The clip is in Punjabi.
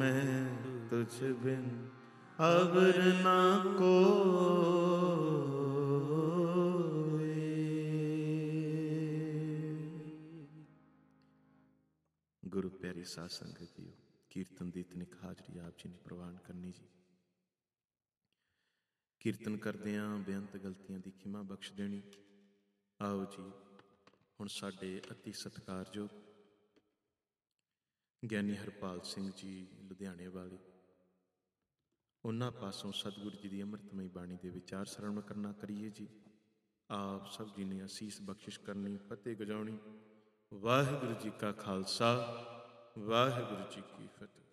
मैं तुझ बिन अवर ना कोई। गुरु प्यारी साध संगत जी, कीर्तन ਦੀ ਤਨਿਕ ਹਾਜ਼ਰੀ ਆਪ ਜੀ ਨੇ ਪ੍ਰਵਾਨ ਕਰਨੀ ਜੀ। ਕੀਰਤਨ ਕਰਦਿਆਂ ਬੇਅੰਤ ਗਲਤੀਆਂ ਦੀ ਖਿਮਾ ਬਖਸ਼ ਦੇਣੀ। ਆਓ ਜੀ, ਹੁਣ ਸਾਡੇ ਅਤੀ ਸਤਿਕਾਰਯੋਗ ਗਿਆਨੀ ਹਰਪਾਲ ਸਿੰਘ ਜੀ ਲੁਧਿਆਣੇ ਵਾਲੇ, ਉਹਨਾਂ ਪਾਸੋਂ ਸਤਿਗੁਰੂ ਜੀ ਦੀ ਅੰਮ੍ਰਿਤਮਈ ਬਾਣੀ ਦੇ ਵਿਚਾਰ ਸਰਵਣ ਕਰਨਾ ਕਰੀਏ ਜੀ। ਆਪ ਸਭ ਜੀ ਨੇ ਅਸੀਸ ਬਖਸ਼ਿਸ਼ ਕਰਨੀ, ਫਤਿਹ ਗਜਾਉਣੀ। ਵਾਹਿਗੁਰੂ ਜੀ ਕਾ ਖਾਲਸਾ, ਵਾਹਿਗੁਰੂ ਜੀ ਕੀ ਫਤਿਹ।